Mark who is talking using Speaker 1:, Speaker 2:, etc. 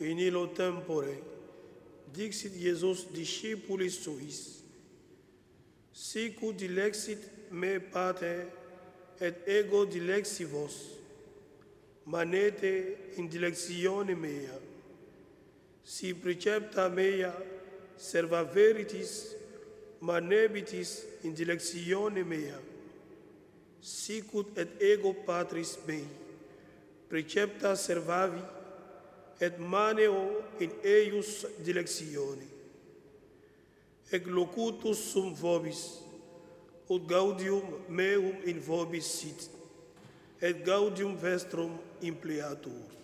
Speaker 1: in illo tempore, dixit Iesus discipulis suis, sicut dilexit me Pater, et ego dilexi vos, manete in dilectione mea. Si precepta mea serva veritis, manebitis in dilectione mea, sicut et ego Patris mei, precepta servavi, et maneo in eius dilectione. Ec locutus sum vobis, ut gaudium meum in vobis sit, et gaudium vestrum impleatur.